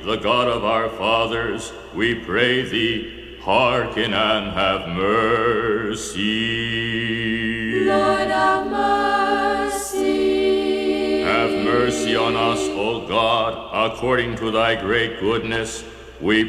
the God of our fathers, we pray thee, hearken and have mercy. Lord, have mercy. Have mercy on us, O God, according to thy great goodness. We